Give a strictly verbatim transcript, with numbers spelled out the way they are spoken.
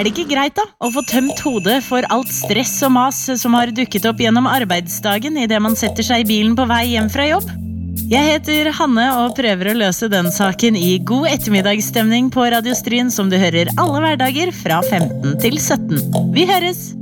Er det ikke greit da, å få tømt hodet for alt stress og mas som har dukket opp gjennom arbeidsdagen i det man setter seg i bilen på vei hjem fra jobb? Jeg heter Hanne og prøver å løse den saken i god ettermiddagsstemning på Radio Stryn som du hører alle hverdager fra femten til sytten. Vi høres!